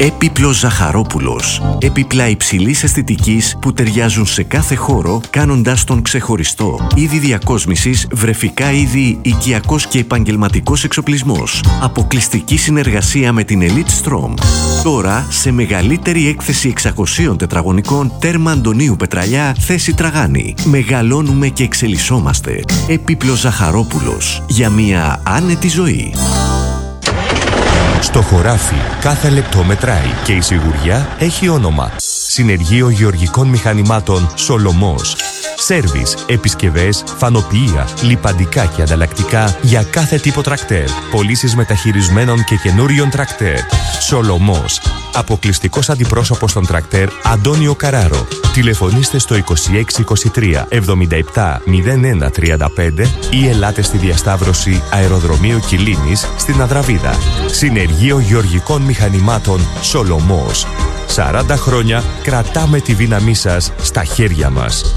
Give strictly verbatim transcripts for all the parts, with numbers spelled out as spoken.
Έπιπλος Ζαχαρόπουλος. Έπιπλα υψηλής αισθητικής που ταιριάζουν σε κάθε χώρο, κάνοντας τον ξεχωριστό. Είδη διακόσμησης, βρεφικά είδη, οικιακός και επαγγελματικός εξοπλισμός. Αποκλειστική συνεργασία με την Elite Strom. Τώρα, σε μεγαλύτερη έκθεση εξακοσίων τετραγωνικών, τέρμα Αντωνίου Πετραλιά, θέση Τραγάνη. Μεγαλώνουμε και εξελισσόμαστε. Έπιπλος Ζαχαρόπουλος. Για μια άνετη ζωή. Στο χωράφι κάθε λεπτό μετράει και η σιγουριά έχει όνομα. Συνεργείο Γεωργικών Μηχανημάτων Σολομός. Σέρβις, επισκευές, φανοποιεία, λιπαντικά και ανταλλακτικά για κάθε τύπο τρακτέρ. Πωλήσεις μεταχειρισμένων και καινούριων τρακτέρ. Σολομός. Αποκλειστικός αντιπρόσωπος των τρακτέρ Αντώνιο Καράρο. Τηλεφωνήστε στο είκοσι έξι είκοσι τρία εβδομήντα επτά μηδέν ένα τριάντα πέντε ή ελάτε στη διασταύρωση Αεροδρομίου Κιλίνης στην Αδραβίδα. Συνεργείο Γεωργικών Μηχανημάτων Σολομός. σαράντα χρόνια κρατάμε τη δύναμή σας στα χέρια μας.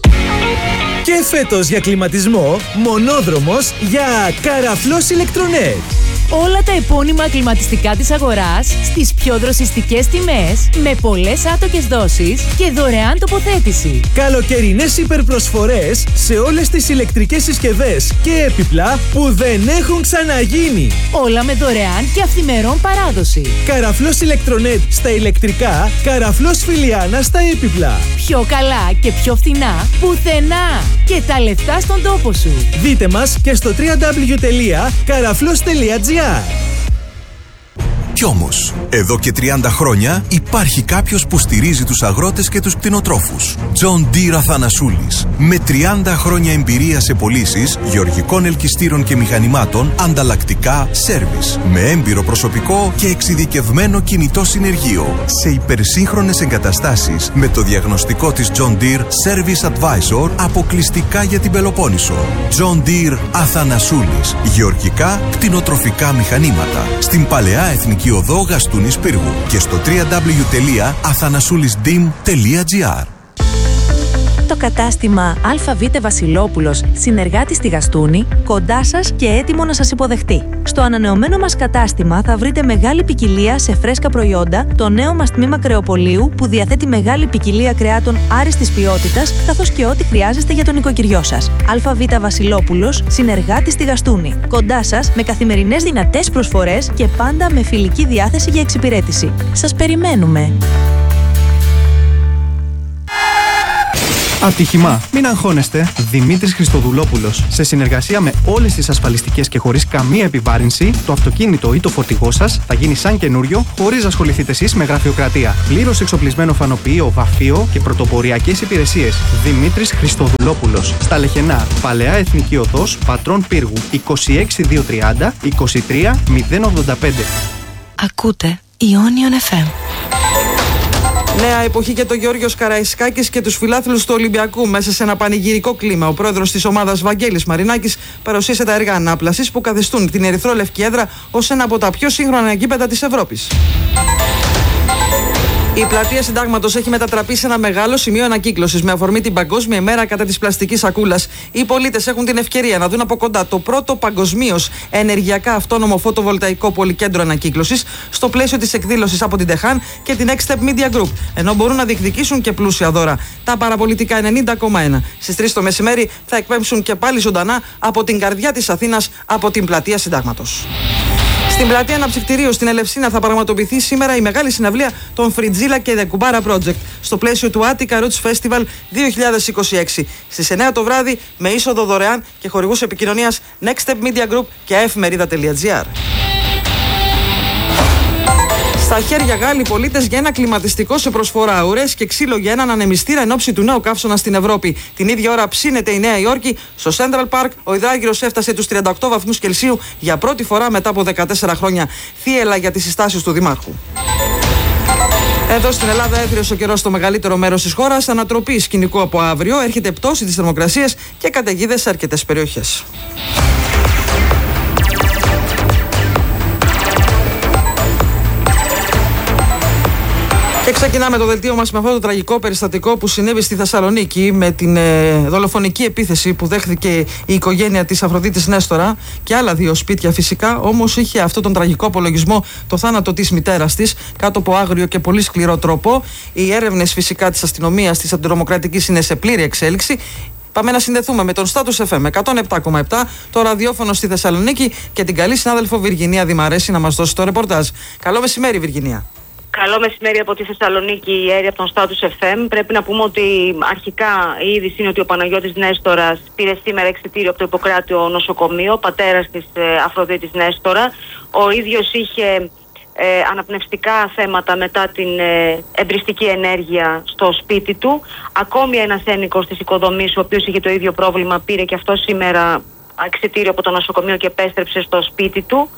Και φέτος για κλιματισμό, μονόδρομος για Καραφλός Ηλεκτρονέτ. Όλα τα επώνυμα κλιματιστικά της αγοράς στις πιο δροσιστικές τιμές, με πολλές άτοκες δόσεις και δωρεάν τοποθέτηση. Καλοκαιρινές υπερπροσφορές σε όλες τις ηλεκτρικές συσκευές και έπιπλα που δεν έχουν ξαναγίνει. Όλα με δωρεάν και αυθημερών παράδοση. Καραφλός Ηλεκτρονέτ στα ηλεκτρικά, Καραφλός Φιλιάνα στα έπιπλα. Πιο καλά και πιο φθηνά πουθενά. Και τα λεφτά στον τόπο σου. Δείτε μας και στο double-u double-u double-u τελεία καραφλός τελεία τζι άρ. Κι όμως, εδώ και τριάντα χρόνια υπάρχει κάποιος που στηρίζει τους αγρότες και τους κτηνοτρόφους. John Deere Αθανασούλης. Με τριάντα χρόνια εμπειρία σε πωλήσεις γεωργικών ελκυστήρων και μηχανημάτων, ανταλλακτικά, σέρβις. Με έμπειρο προσωπικό και εξειδικευμένο κινητό συνεργείο. Σε υπερσύγχρονες εγκαταστάσεις με το διαγνωστικό της John Deere Service Advisor αποκλειστικά για την Πελοπόννησο. John Deere Αθανασούλης. Γεωργικά, κτηνοτροφικά μηχανήματα. Στην Παλαιά Εθνική Οδό Γαστούνης Πύργου και στο double-u double-u double-u τελεία αθανασούλισdim τελεία τζι άρ. Το κατάστημα ΑΒ Βασιλόπουλος, συνεργάτης στη Γαστούνη, κοντά σας και έτοιμο να σας υποδεχτεί. Στο ανανεωμένο μας κατάστημα θα βρείτε μεγάλη ποικιλία σε φρέσκα προϊόντα, το νέο μας τμήμα κρεοπολίου που διαθέτει μεγάλη ποικιλία κρεάτων άριστης ποιότητας, καθώς και ό,τι χρειάζεστε για τον νοικοκυριό σας. ΑΒ Βασιλόπουλος, συνεργάτης στη Γαστούνη. Κοντά σας με καθημερινές δυνατές προσφορές και πάντα με φιλική διάθεση για εξυπηρέτηση. Σας περιμένουμε! Ατύχημα. Μην αγχώνεστε. Δημήτρης Χριστοδουλόπουλος. Σε συνεργασία με όλες τις ασφαλιστικές και χωρίς καμία επιβάρυνση, το αυτοκίνητο ή το φορτηγό σας θα γίνει σαν καινούριο, χωρίς να ασχοληθείτε εσείς με γραφειοκρατία. Πλήρως εξοπλισμένο φανοποιείο, βαφείο και πρωτοποριακές υπηρεσίες. Δημήτρης Χριστοδουλόπουλος. Στα Λεχενά. Παλαιά Εθνική Οδός, Πατρών Πύργου. είκοσι έξι διακόσια τριάντα είκοσι τρία μηδέν ογδόντα πέντε. Ακούτε Ionion εφ εμ. Νέα εποχή για τον Γεώργιο Καραϊσκάκης και τους φιλάθλους του Ολυμπιακού. Μέσα σε ένα πανηγυρικό κλίμα, ο πρόεδρος της ομάδας Βαγγέλης Μαρινάκης παρουσίασε τα έργα ανάπλασης που καθιστούν την ερυθρόλευκη έδρα ως ένα από τα πιο σύγχρονα γήπεδα της Ευρώπης. Η πλατεία Συντάγματος έχει μετατραπεί σε ένα μεγάλο σημείο ανακύκλωσης με αφορμή την Παγκόσμια ημέρα κατά της πλαστικής σακούλας. Οι πολίτες έχουν την ευκαιρία να δουν από κοντά το πρώτο παγκοσμίως ενεργειακά αυτόνομο φωτοβολταϊκό πολυκέντρο ανακύκλωσης στο πλαίσιο της εκδήλωσης από την Τεχάν και την Next Step Media Group, ενώ μπορούν να διεκδικήσουν και πλούσια δώρα. Τα παραπολιτικά ενενήντα κόμμα ένα στις τρεις το μεσημέρι θα εκπέμψουν και πάλι ζωντανά από την καρδιά της Αθήνας, από την πλατεία Συντάγματος. Στην πλατεία Αναψυκτηρίου στην Ελευσίνα θα πραγματοποιηθεί σήμερα η μεγάλη συναυλία των Φριτζίλα και The Kubara Project στο πλαίσιο του Attica Roots Festival δύο χιλιάδες είκοσι έξι. Στις εννιά το βράδυ με είσοδο δωρεάν και χορηγούς επικοινωνίας Next Step Media Group και εφημερίδα τελεία τζι άρ. Στα χέρια Γάλλοι πολίτες για ένα κλιματιστικό σε προσφορά. Ουρές και ξύλο για έναν ανεμιστήρα εν ώψη του νέου καύσωνα στην Ευρώπη. Την ίδια ώρα ψήνεται η Νέα Υόρκη. Στο Central Park ο υδράργυρος έφτασε τους τριάντα οκτώ βαθμούς Κελσίου για πρώτη φορά μετά από δεκατέσσερα χρόνια. Θύελλα για τις συστάσεις του Δημάρχου. Εδώ στην Ελλάδα έθριος ο καιρός στο μεγαλύτερο μέρος της χώρας. Ανατροπή σκηνικού από αύριο. Έρχεται πτώση της θερμοκρασίας και καταιγίδες σε αρκετές περιοχές. Και ξεκινάμε το δελτίο μας με αυτό το τραγικό περιστατικό που συνέβη στη Θεσσαλονίκη με την ε, δολοφονική επίθεση που δέχθηκε η οικογένεια της Αφροδίτης Νέστορα και άλλα δύο σπίτια φυσικά. Όμως είχε αυτόν τον τραγικό απολογισμό, το θάνατο της μητέρας της, κάτω από άγριο και πολύ σκληρό τρόπο. Οι έρευνες φυσικά της αστυνομίας, της αντιτρομοκρατικής, είναι σε πλήρη εξέλιξη. Πάμε να συνδεθούμε με τον Status εφ εμ εκατόν επτά κόμμα επτά, το ραδιόφωνο στη Θεσσαλονίκη, και την καλή συνάδελφο Βιργινία Δημαρέση να μας δώσει το ρεπορτάζ. Καλό μεσημέρι, Βιργινία. Καλό μεσημέρι από τη Θεσσαλονίκη, η Έρη από τον Status εφ εμ. Πρέπει να πούμε ότι αρχικά η είδηση είναι ότι ο Παναγιώτης Νέστορας πήρε σήμερα εξιτήριο από το Ιπποκράτιο νοσοκομείο, πατέρας της ε, Αφροδίτης Νέστορα. Ο ίδιος είχε ε, αναπνευστικά θέματα μετά την ε, εμπριστική ενέργεια στο σπίτι του. Ακόμη ένας ένοικος της οικοδομής, ο οποίος είχε το ίδιο πρόβλημα, πήρε και αυτό σήμερα εξιτήριο από το νοσοκομείο και επέστρεψε στο σπίτι του.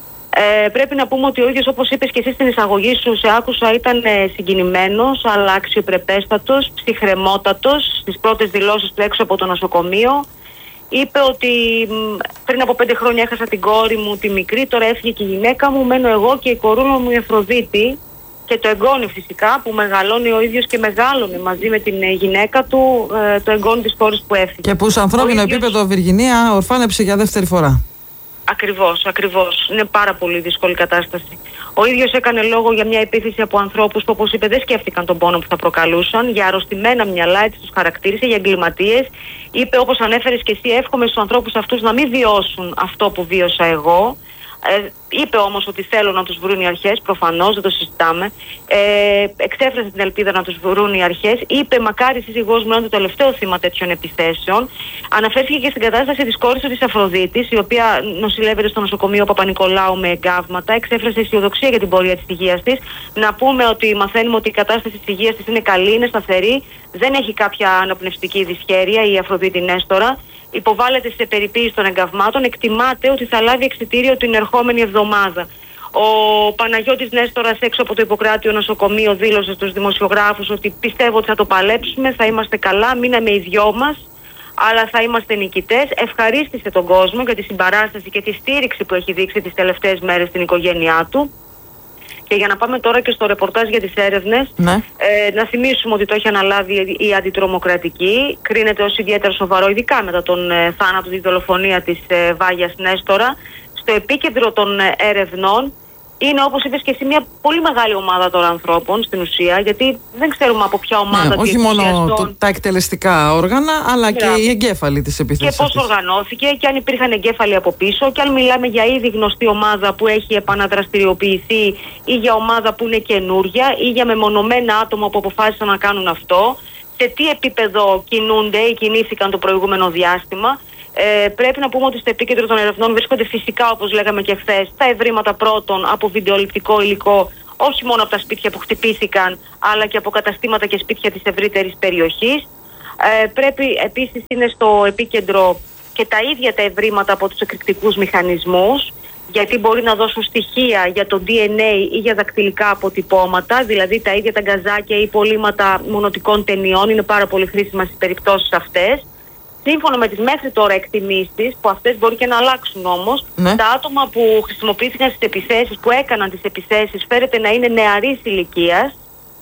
Ε, πρέπει να πούμε ότι ο ίδιος, όπως είπες και εσύ στην εισαγωγή σου, σε άκουσα, ήταν ε, συγκινημένος αλλά αξιοπρεπέστατος, ψυχρεμότατος. Στις πρώτες δηλώσεις του έξω από το νοσοκομείο είπε ότι μ, πριν από πέντε χρόνια έχασα την κόρη μου τη μικρή, τώρα έφυγε και η γυναίκα μου, μένω εγώ και η κορούλα μου η Αφροδίτη, και το εγγόνι φυσικά που μεγαλώνει ο ίδιος και μεγάλωνε μαζί με την ε, γυναίκα του, ε, το εγγόνι της κόρης που έφυγε. Και που σε ανθρώπινο ίδιος... επίπεδο, Βιργινία, ορφάνεψε για δεύτερη φορά. Ακριβώς, ακριβώς. Είναι πάρα πολύ δύσκολη κατάσταση. Ο ίδιος έκανε λόγο για μια επίθεση από ανθρώπους που, όπως είπε, δεν σκέφτηκαν τον πόνο που θα προκαλούσαν, για αρρωστημένα μυαλά, έτσι τους χαρακτήρισε, για εγκληματίες. Είπε, όπως ανέφερες και εσύ, εύχομαι στους ανθρώπους αυτούς να μην βιώσουν αυτό που βίωσα εγώ. Ε, είπε όμως ότι θέλω να τους βρουν οι αρχές, προφανώς, δεν το συζητάμε. Ε, εξέφρασε την ελπίδα να τους βρουν οι αρχές. Είπε, μακάρι η σύζυγός μου να είναι το τελευταίο θύμα τέτοιων επιθέσεων. Αναφέρθηκε και στην κατάσταση της κόρης του της Αφροδίτης, η οποία νοσηλεύεται στο νοσοκομείο Παπα-Νικολάου με εγκάβματα. Εξέφρασε αισιοδοξία για την πορεία της υγείας της. Να πούμε ότι μαθαίνουμε ότι η κατάσταση της υγείας της είναι καλή, είναι σταθερή, δεν έχει κάποια αναπνευστική δυσχέρεια η Αφροδίτη Νέστορα. Υποβάλλεται σε περιποίηση των εγκαυμάτων. Εκτιμάται ότι θα λάβει εξιτήριο την ερχόμενη εβδομάδα. Ο Παναγιώτης Νέστορας έξω από το Ιπποκράτιο νοσοκομείο δήλωσε στους δημοσιογράφους ότι πιστεύω ότι θα το παλέψουμε, θα είμαστε καλά, μείναμε οι δυο μας, αλλά θα είμαστε νικητές. Ευχαρίστησε τον κόσμο για τη συμπαράσταση και τη στήριξη που έχει δείξει τις τελευταίες μέρες στην οικογένειά του. Και για να πάμε τώρα και στο ρεπορτάζ για τις έρευνες, ναι. ε, να θυμίσουμε ότι το έχει αναλάβει η αντιτρομοκρατική. Κρίνεται ως ιδιαίτερα σοβαρό, ειδικά μετά τον ε, θάνατο, τη δολοφονία της ε, Βάγιας Νέστορα. Στο επίκεντρο των ε, ερευνών είναι, όπως είπες και εσύ, μια πολύ μεγάλη ομάδα τώρα ανθρώπων στην ουσία, γιατί δεν ξέρουμε από ποια ομάδα. Ναι, όχι μόνο το, τα εκτελεστικά όργανα, αλλά yeah. και οι εγκέφαλοι της επίθεσης. Και πώς οργανώθηκε, και αν υπήρχαν εγκέφαλοι από πίσω, και αν μιλάμε για ήδη γνωστή ομάδα που έχει επαναδραστηριοποιηθεί, ή για ομάδα που είναι καινούρια, ή για μεμονωμένα άτομα που αποφάσισαν να κάνουν αυτό, σε τι επίπεδο κινούνται ή κινήθηκαν το προηγούμενο διάστημα. Ε, πρέπει να πούμε ότι στο επίκεντρο των ερευνών βρίσκονται φυσικά, όπως λέγαμε και χθες, τα ευρήματα πρώτων από βιντεοληπτικό υλικό, όχι μόνο από τα σπίτια που χτυπήθηκαν, αλλά και από καταστήματα και σπίτια της ευρύτερης περιοχής. Ε, πρέπει επίσης είναι στο επίκεντρο και τα ίδια τα ευρήματα από τους εκρηκτικούς μηχανισμούς, γιατί μπορεί να δώσουν στοιχεία για το ντι εν έι ή για δακτυλικά αποτυπώματα, δηλαδή τα ίδια τα γκαζάκια ή υπολείμματα μονοτικών ταινιών είναι πάρα πολύ χρήσιμα στις περιπτώσεις αυτές. Σύμφωνα με τις μέχρι τώρα εκτιμήσεις, που αυτές μπορεί και να αλλάξουν όμως, ναι. τα άτομα που χρησιμοποιήθηκαν στις επιθέσεις, που έκαναν τις επιθέσεις, φέρεται να είναι νεαρής ηλικίας.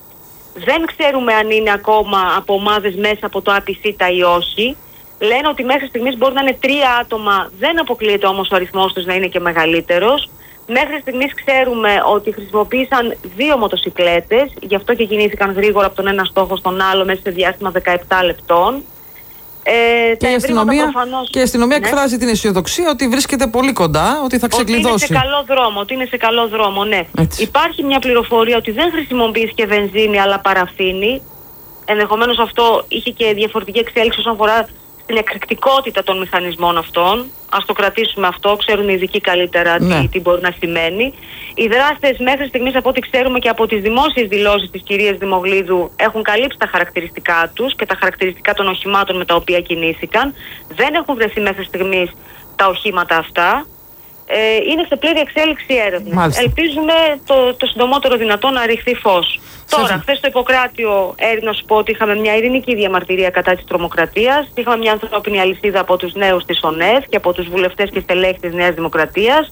Δεν ξέρουμε αν είναι ακόμα από ομάδες μέσα από το ΑΠΣΙΤΑ ή όχι. Λένε ότι μέχρι στιγμής μπορεί να είναι τρία άτομα, δεν αποκλείεται όμως ο αριθμός τους να είναι και μεγαλύτερος. Μέχρι στιγμής ξέρουμε ότι χρησιμοποίησαν δύο μοτοσικλέτες, γι' αυτό και κινήθηκαν γρήγορα από τον ένα στόχο στον άλλο μέσα σε διάστημα δεκαεπτά λεπτών. Ε, και, η αστυνομία, προφανώς... και η αστυνομία ναι. εκφράζει την αισιοδοξία ότι βρίσκεται πολύ κοντά, ότι θα ξεκλειδώσει. Ότι είναι σε καλό δρόμο, ότι είναι σε καλό δρόμο, ναι. Έτσι. Υπάρχει μια πληροφορία ότι δεν χρησιμοποιήθηκε βενζίνη αλλά παραφίνη. Ενδεχομένως αυτό είχε και διαφορετική εξέλιξη όσον αφορά στην εκρηκτικότητα των μηχανισμών αυτών. Ας το κρατήσουμε αυτό, ξέρουν οι ειδικοί καλύτερα ναι. τι, τι μπορεί να σημαίνει. Οι δράστες μέχρι στιγμής, από ό,τι ξέρουμε και από τις δημόσιες δηλώσεις της κυρίας Δημογλίδου, έχουν καλύψει τα χαρακτηριστικά τους και τα χαρακτηριστικά των οχημάτων με τα οποία κινήθηκαν. Δεν έχουν βρεθεί μέχρι στιγμής τα οχήματα αυτά. Ε, είναι σε πλήρη εξέλιξη έρευνα. Ελπίζουμε το, το συντομότερο δυνατό να ρηχθεί φως. Τώρα, χθες στο Ιπποκράτιο, Έρη, να σου πω ότι είχαμε μια ειρηνική διαμαρτυρία κατά της τρομοκρατίας. Είχαμε μια ανθρώπινη αλυσίδα από τους νέους της ΟΝΕΦ και από τους βουλευτές και στελέχη της Νέας Δημοκρατίας,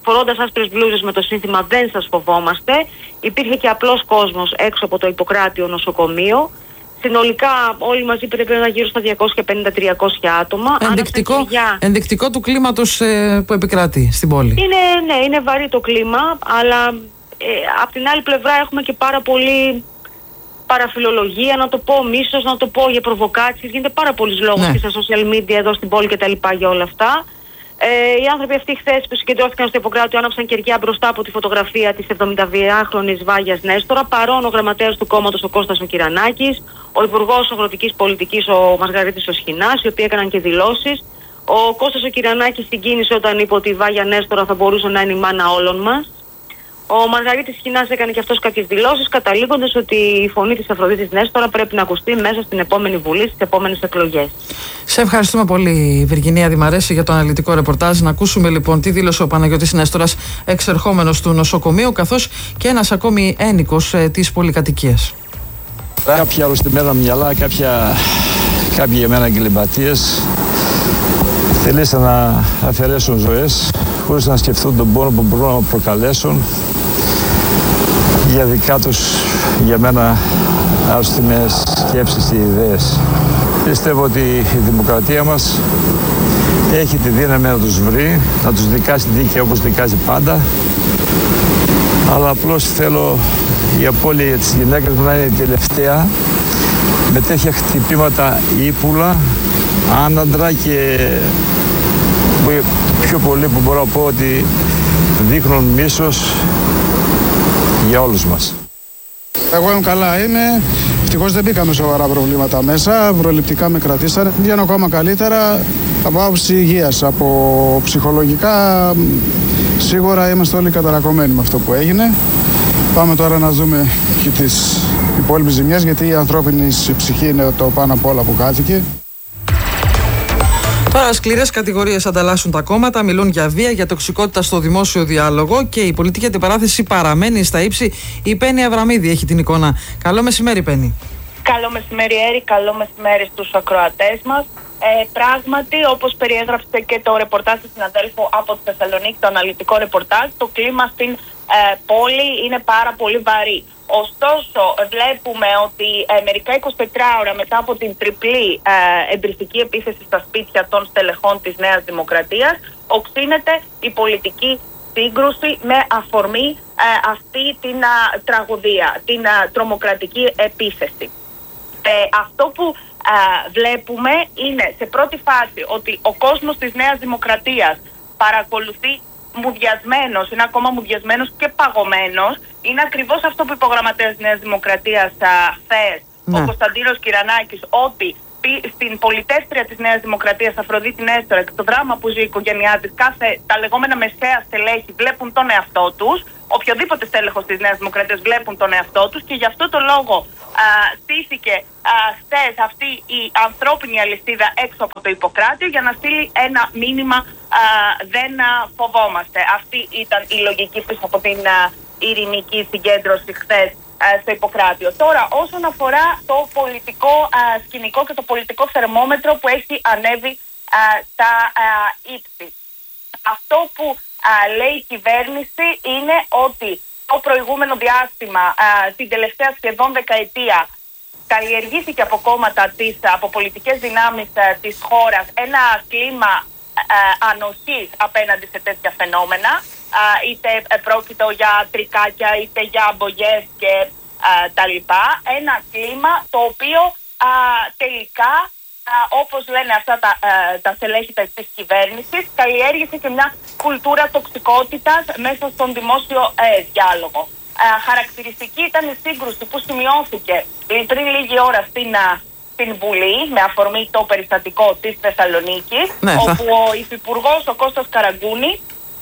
φορώντας άσπρες μπλούζες με το σύνθημα «Δεν σας φοβόμαστε». Υπήρχε και απλός κόσμος έξω από το Ιπποκράτιο νοσοκομείο. Συνολικά όλοι μαζί πρέπει να γύρω στα διακόσια πενήντα με τριακόσια άτομα. Ενδεικτικό, χεριά... ενδεικτικό του κλίματος ε, που επικρατεί στην πόλη. Είναι, ναι, είναι βαρύ το κλίμα, αλλά ε, απ' την άλλη πλευρά έχουμε και πάρα πολύ παραφιλολογία, να το πω μίσος, να το πω για προβοκάτσιες. Γίνεται πάρα πολλής λόγος ναι. και στα social media εδώ στην πόλη και τα λοιπά για όλα αυτά. Ε, οι άνθρωποι αυτοί χθες που συγκεντρώθηκαν στο Ιπποκράτιο άναψαν κεριά μπροστά από τη φωτογραφία της εβδομηνταδυάχρονης Βάγιας Νέστορα, παρόν ο γραμματέας του κόμματος ο Κώστας ο Κυρανάκης, ο Υπουργός Αγροτικής Πολιτικής ο Μαργαρίτης ο Σχοινάς, οι οποίοι έκαναν και δηλώσεις. Ο Κώστας ο Κυρανάκης συγκίνησε όταν είπε ότι η Βάγια Νέστορα θα μπορούσε να είναι η μάνα όλων μας. Ο Μαργαρίτης Σχοινάς έκανε και αυτός κάποιες δηλώσεις, καταλήγοντας ότι η φωνή της Αφροδίτης Νέστορα πρέπει να ακουστεί μέσα στην επόμενη Βουλή, στις επόμενες εκλογές. Σε ευχαριστούμε πολύ, Βιργινία Δημαρέση, για το αναλυτικό ρεπορτάζ. Να ακούσουμε λοιπόν τι δήλωσε ο Παναγιώτης Νέστορας, εξερχόμενος του νοσοκομείου, καθώς και ένας ακόμη ένοικος ε, της πολυκατοικίας. Κάποια αρρωστημένα μυαλά, κάποια, κάποιοι για μένα εγκληματίες θελήσαν να αφαιρέσουν ζωές χωρίς να σκεφτούν τον πόνο που μπορούν να προκαλέσουν για δικά τους, για μένα, αρρωστημένες σκέψεις και ιδέες. Πιστεύω ότι η δημοκρατία μας έχει τη δύναμη να τους βρει, να τους δικάσει δίκαια όπως δικάζει πάντα, αλλά απλώς θέλω η απώλεια της γυναίκας μου να είναι η τελευταία, με τέτοια χτυπήματα ύπουλα, άναντρα και πιο πολύ που μπορώ να πω ότι δείχνουν μίσος για όλους μας. Εγώ είμαι καλά, είμαι. Ευτυχώς δεν μπήκαμε σοβαρά προβλήματα μέσα, προληπτικά με κρατήσανε. Βγαίνω ακόμα καλύτερα από άποψη υγείας, από ψυχολογικά. Σίγουρα είμαστε όλοι καταρακωμένοι με αυτό που έγινε. Πάμε τώρα να δούμε και τις υπόλοιπες ζημιές, γιατί η ανθρώπινη ψυχή είναι το πάνω απ' όλα που χάθηκε. Τώρα σκληρές κατηγορίες ανταλλάσσουν τα κόμματα, μιλούν για βία, για τοξικότητα στο δημόσιο διάλογο και η πολιτική αντιπαράθεση παραμένει στα ύψη. Η Πέννη Αβραμίδη έχει την εικόνα. Καλό μεσημέρι, Πέννη. Καλό μεσημέρι, Έρη. Καλό μεσημέρι στους ακροατές μας. Ε, πράγματι, όπως περιέγραψε και το ρεπορτάζ του συναδέλφου από τη Θεσσαλονίκη, το αναλυτικό ρεπορτάζ, το κλίμα στην ε, πόλη είναι πάρα πολύ βαρύ. Ωστόσο, βλέπουμε ότι ε, μερικά εικοσιτέσσερις ώρα μετά από την τριπλή ε, εμπριστική επίθεση στα σπίτια των στελεχών της Νέας Δημοκρατίας, οξύνεται η πολιτική σύγκρουση με αφορμή ε, αυτή την α, τραγωδία, την α, τρομοκρατική επίθεση. Ε, αυτό που α, βλέπουμε είναι σε πρώτη φάση ότι ο κόσμος της Νέας Δημοκρατίας παρακολουθεί μουδιασμένος, είναι ακόμα μουδιασμένος και παγωμένος. Είναι ακριβώς αυτό που είπε ο γραμματέας της Νέας Δημοκρατίας χθες, ναι. ο Κωνσταντίνος Κυρανάκης, ότι στην πολιτεύτρια της Νέας Δημοκρατίας, Αφροδίτη Νέστορα, και το δράμα που ζει η οικογένειά της, κάθε τα λεγόμενα μεσαία στελέχη βλέπουν τον εαυτό τους, οποιοδήποτε στέλεχος της Νέας Δημοκρατίας βλέπουν τον εαυτό τους, και γι' αυτό το λόγο α, στήθηκε χθες αυτή η ανθρώπινη αλυσίδα έξω από το Ιπποκράτιο για να στείλει ένα μήνυμα α, δεν α, φοβόμαστε. Αυτή ήταν η λογική πίσω από την α, ειρηνική συγκέντρωση χθες στο Ιπποκράτιο. Τώρα, όσον αφορά το πολιτικό α, σκηνικό και το πολιτικό θερμόμετρο που έχει ανέβει α, τα α, ύψη. Αυτό που α, λέει η κυβέρνηση είναι ότι το προηγούμενο διάστημα, α, την τελευταία σχεδόν δεκαετία, καλλιεργήθηκε από κόμματα της, από πολιτικές δυνάμεις α, της χώρας ένα κλίμα α, ανοχής απέναντι σε τέτοια φαινόμενα. Uh, είτε πρόκειτο για τρικάκια, είτε για αμπογιές και uh, τα λοιπά. Ένα κλίμα το οποίο uh, τελικά, uh, όπως λένε αυτά τα, uh, τα στελέχη της κυβέρνησης, καλλιέργησε και μια κουλτούρα τοξικότητας μέσα στον δημόσιο uh, διάλογο. Uh, χαρακτηριστική ήταν η σύγκρουση που σημειώθηκε πριν λίγη ώρα στην, uh, στην Βουλή, με αφορμή το περιστατικό της Θεσσαλονίκης, ναι, όπου θα... ο υφυπουργός ο Κώστας Καραγκούνης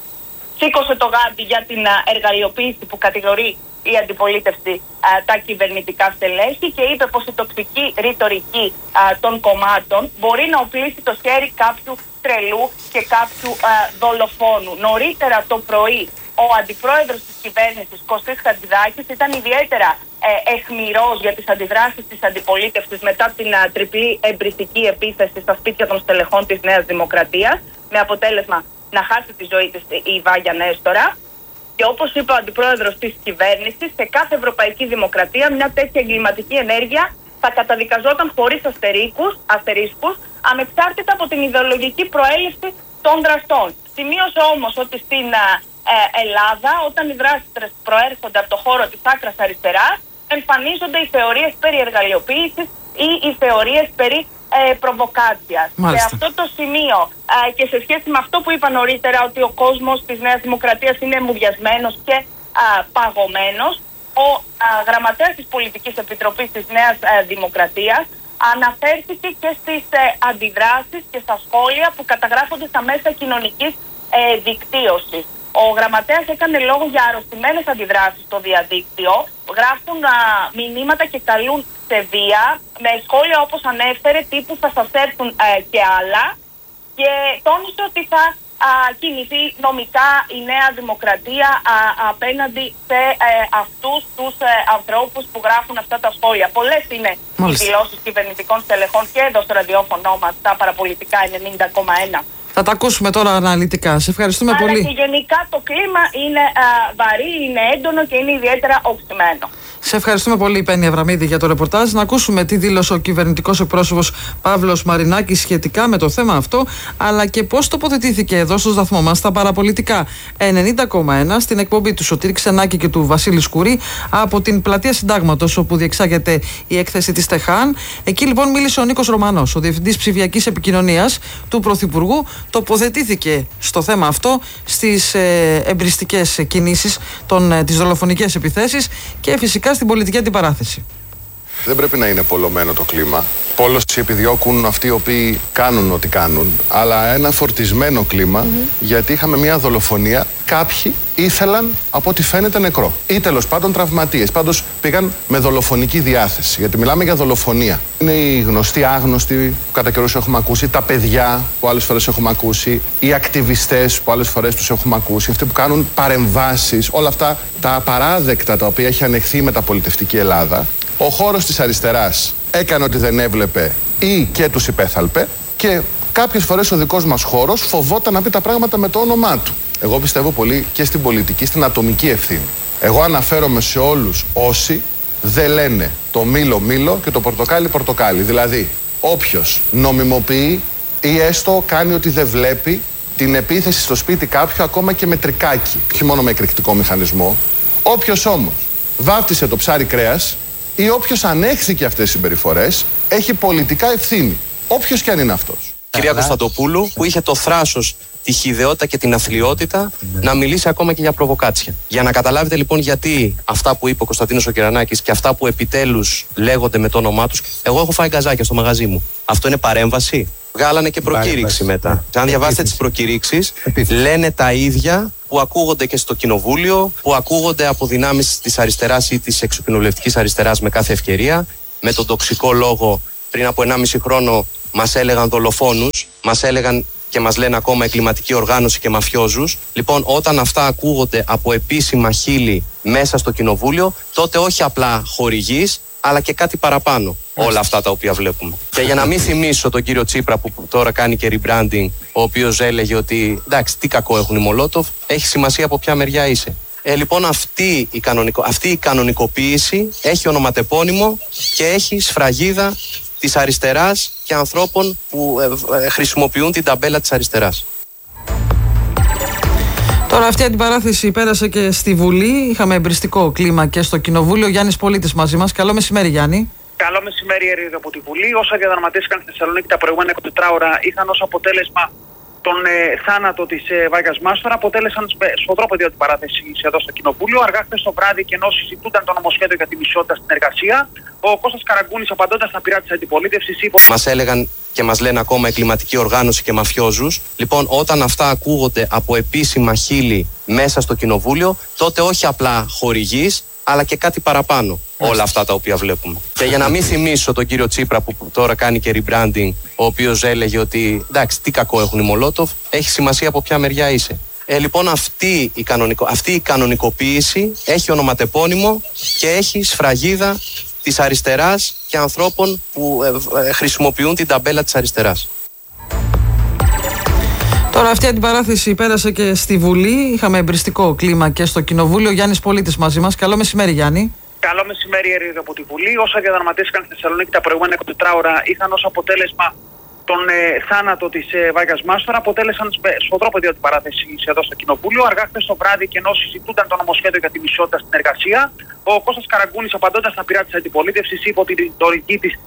σήκωσε το γάντι για την εργαλειοποίηση που κατηγορεί η αντιπολίτευση α, τα κυβερνητικά στελέχη και είπε πως η τοξική ρητορική α, των κομμάτων μπορεί να οπλίσει το χέρι κάποιου τρελού και κάποιου α, δολοφόνου. Νωρίτερα το πρωί ο αντιπρόεδρος της κυβέρνησης, Κωστής Χατζηδάκης, ήταν ιδιαίτερα ε, αιχμηρός για τις αντιδράσεις της αντιπολίτευσης μετά την α, τριπλή εμπριστική επίθεση στα σπίτια των στελεχών της Νέας Δημοκρατίας, με αποτέλεσμα να χάσει τη ζωή της η Βάγια Νέστορα. Και όπως είπε ο αντιπρόεδρος της κυβέρνησης, σε κάθε ευρωπαϊκή δημοκρατία μια τέτοια εγκληματική ενέργεια θα καταδικαζόταν χωρίς αστερίκους, αστερίσκους, ανεξάρτητα από την ιδεολογική προέλευση των δραστών. Σημείωσε όμως ότι στην ε, Ελλάδα, όταν οι δράστες προέρχονται από το χώρο της άκρας αριστεράς, εμφανίζονται οι θεωρίες περί εργαλειοποίησης ή οι θεωρίες περί ε, προβοκάτσιας. Σε αυτό το σημείο ε, και σε σχέση με αυτό που είπα νωρίτερα, ότι ο κόσμος της Νέας Δημοκρατίας είναι μουδιασμένος και ε, παγωμένος, ο ε, γραμματέας της Πολιτικής Επιτροπής της Νέας ε, Δημοκρατίας αναφέρθηκε και στις ε, αντιδράσεις και στα σχόλια που καταγράφονται στα μέσα κοινωνικής ε, δικτύωσης. Ο γραμματέας έκανε λόγο για αρρωστημένες αντιδράσεις στο διαδίκτυο, γράφουν α, μηνύματα και καλούν σε βία, με σχόλια όπως ανέφερε τύπου θα σας έρθουν ε, και άλλα, και τόνισε ότι θα α, κινηθεί νομικά η Νέα Δημοκρατία α, απέναντι σε ε, αυτούς τους ε, ανθρώπους που γράφουν αυτά τα σχόλια. Πολλές είναι οι δηλώσεις κυβερνητικών στελεχών και εδώ στο ραδιόφωνο μας, τα παραπολιτικά ενενήντα κόμμα ένα. Θα τα ακούσουμε τώρα αναλυτικά. Σε ευχαριστούμε Αλλά πολύ. Και γενικά το κλίμα είναι α, βαρύ, είναι έντονο και είναι ιδιαίτερα οξυμένο. Σε ευχαριστούμε πολύ, Πέννη Αβραμίδη, για το ρεπορτάζ. Να ακούσουμε τι δήλωσε ο κυβερνητικός εκπρόσωπος Παύλος Μαρινάκης σχετικά με το θέμα αυτό, αλλά και πώς τοποθετήθηκε εδώ στο σταθμό μας στα παραπολιτικά ενενήντα κόμμα ένα στην εκπομπή του Σωτήρη Ξενάκη και του Βασίλη Σκουρή από την Πλατεία Συντάγματος, όπου διεξάγεται η έκθεση της ΤΕΧΑΝ. Εκεί λοιπόν μίλησε ο Νίκος Ρωμανός, ο Διευθυντής Ψηφιακής Επικοινωνίας του Πρωθυπουργού. Τοποθετήθηκε στο θέμα αυτό, στις ε, εμπριστικές κινήσεις, ε, τις δολοφονικές επιθέσεις και φυσικά στην πολιτική αντιπαράθεση. Δεν πρέπει να είναι πολλωμένο το κλίμα. Πόλωση επιδιώκουν αυτοί οι οποίοι κάνουν ό,τι κάνουν, αλλά ένα φορτισμένο κλίμα, mm-hmm. γιατί είχαμε μια δολοφονία. Κάποιοι ήθελαν, από ό,τι φαίνεται, νεκρό. Ή τέλος πάντων τραυματίες. Πάντως πήγαν με δολοφονική διάθεση. Γιατί μιλάμε για δολοφονία. Είναι οι γνωστοί άγνωστοι που κατά καιρούς έχουμε ακούσει, τα παιδιά που άλλες φορές έχουμε ακούσει, οι ακτιβιστές που άλλες φορές τους έχουμε ακούσει, αυτοί που κάνουν παρεμβάσεις, όλα αυτά τα απαράδεκτα τα οποία έχει ανεχθεί η μεταπολιτευτική Ελλάδα. Ο χώρος της αριστεράς έκανε ότι δεν έβλεπε ή και τους υπέθαλπε, και κάποιες φορές ο δικός μας χώρος φοβόταν να πει τα πράγματα με το όνομά του. Εγώ πιστεύω πολύ και στην πολιτική, στην ατομική ευθύνη. Εγώ αναφέρομαι σε όλους όσοι δεν λένε το μήλο μήλο και το πορτοκάλι πορτοκάλι. Δηλαδή, όποιος νομιμοποιεί ή έστω κάνει ότι δεν βλέπει την επίθεση στο σπίτι κάποιου, ακόμα και με τρικάκι, όχι μόνο με εκρηκτικό μηχανισμό. Όποιος όμως βάφτισε το ψάρι κρέας ή όποιος ανέχθηκε αυτές τις συμπεριφορές, έχει πολιτικά ευθύνη. Όποιος και αν είναι αυτός. Κυρία Κωνσταντοπούλου, που είχε το θράσος, τη χυδαιότητα και την αθλιότητα να μιλήσει ακόμα και για προβοκάτσια. Για να καταλάβετε λοιπόν γιατί αυτά που είπε ο Κωνσταντίνος ο Κερανάκης και αυτά που επιτέλους λέγονται με το όνομά τους. Εγώ έχω φάει γκαζάκια στο μαγαζί μου. Αυτό είναι παρέμβαση? Βγάλανε και προκήρυξη μετά. Αν διαβάσετε τις προκηρύξεις, λένε τα ίδια που ακούγονται και στο κοινοβούλιο, που ακούγονται από δυνάμεις της αριστεράς ή της εξοκοινοβουλευτικής αριστεράς με κάθε ευκαιρία. Με τον τοξικό λόγο, πριν από ενάμιση χρόνο μας έλεγαν δολοφόνους, μας έλεγαν και μας λένε ακόμα εγκληματική οργάνωση και μαφιόζους. Λοιπόν, όταν αυτά ακούγονται από επίσημα χείλη μέσα στο κοινοβούλιο, τότε όχι απλά χορηγείς, αλλά και κάτι παραπάνω. Όλα αυτά τα οποία βλέπουμε. Και για να μην θυμίσω τον κύριο Τσίπρα που τώρα κάνει και rebranding, ο οποίος έλεγε ότι εντάξει, τι κακό έχουν οι Μολότοφ, έχει σημασία από ποια μεριά είσαι. Ε, λοιπόν, αυτή η, κανονικο... αυτή η κανονικοποίηση έχει ονοματεπώνυμο και έχει σφραγίδα της αριστεράς και ανθρώπων που ε, ε, χρησιμοποιούν την ταμπέλα της αριστεράς. Τώρα αυτή η αντιπαράθεση πέρασε και στη Βουλή. Είχαμε εμπριστικό κλίμα και στο Κοινοβούλιο. Γιάννης Πολίτης μαζί μας. Καλό μεσημέρι, Γιάννη. Καλό μεσημέρι, Ερήδη, από τη Βουλή. Όσα διαδραματίστηκαν στη Θεσσαλονίκη τα προηγούμενα είκοσι τέσσερις ώρα είχαν ως αποτέλεσμα τον ε, θάνατο της ε, Βάγιας Μάστορα, αποτέλεσαν σφοδρό πεδίο αντιπαράθεση εδώ στο Κοινοβούλιο. Αργά χθες το βράδυ, και ενώ συζητούνταν το νομοσχέδιο για τη μισότητα στην εργασία, ο Κώστας Καραγκούνης, απαντώντας στα πειρά της αντιπολίτευσης, είπε. Μας έλεγαν και μας λένε ακόμα εγκληματική οργάνωση και μαφιόζους. Λοιπόν, όταν αυτά ακούγονται από επίσημα χείλη μέσα στο Κοινοβούλιο, τότε όχι απλά χορηγείς, αλλά και κάτι παραπάνω. Όλα αυτά τα οποία βλέπουμε. Και για να μην θυμίσω τον κύριο Τσίπρα που τώρα κάνει και rebranding, ο οποίος έλεγε ότι εντάξει, τι κακό έχουν οι Μολότοφ, έχει σημασία από ποια μεριά είσαι. Ε, λοιπόν, αυτή η, κανονικο... αυτή η κανονικοποίηση έχει ονοματεπώνυμο και έχει σφραγίδα της αριστεράς και ανθρώπων που ε, ε, χρησιμοποιούν την ταμπέλα της αριστεράς. Τώρα αυτή η αντιπαράθεση πέρασε και στη Βουλή. Είχαμε εμπριστικό κλίμα και στο Κοινοβούλιο. Γιάννης Πολίτης μαζί μας. Καλό μεσημέρι, Γιάννη. Καλό μεσημέρι, Ερήδη, από τη Βουλή. Όσα διαδραματίστηκαν στη Θεσσαλονίκη τα προηγούμενα είκοσι ώρα είχαν ως αποτέλεσμα τον ε, θάνατο της ε, Βάγιας Μάστορα, αποτέλεσαν σφοδρό πεδίο αντιπαράθεση εδώ στο Κοινοβούλιο. Αργά χθες το βράδυ, και ενώ συζητούνταν το νομοσχέδιο για την ισότητα στην εργασία, ο Κώστας Καραγκούνης, απαντώντας στα πειρά της αντιπολίτευσης, είπε ότι η ρητορική της